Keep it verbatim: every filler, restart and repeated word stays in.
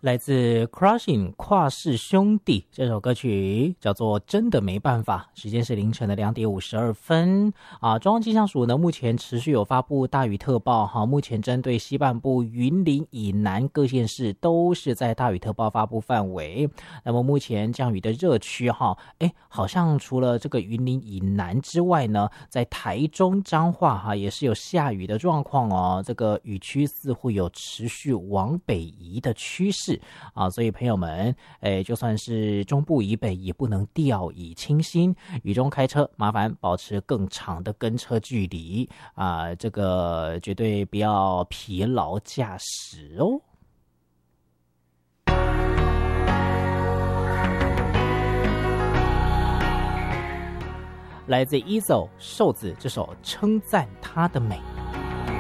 来自 Crushing 跨世兄弟这首歌曲叫做真的没办法，时间是凌晨的两点五十二分啊。中央气象署呢目前持续有发布大雨特报哈，目前针对西半部云林以南各县市都是在大雨特报发布范围。那么目前降雨的热区哈，哎，好像除了这个云林以南之外呢，在台中彰化哈也是有下雨的状况哦，这个雨区似乎有持续往北移的趋势啊，所以朋友们，哎，就算是中部以北也不能掉以轻心，雨中开车麻烦保持更长的跟车距离啊，这个绝对不要疲劳驾驶哦。来自 E Z O 瘦子这首称赞她的美。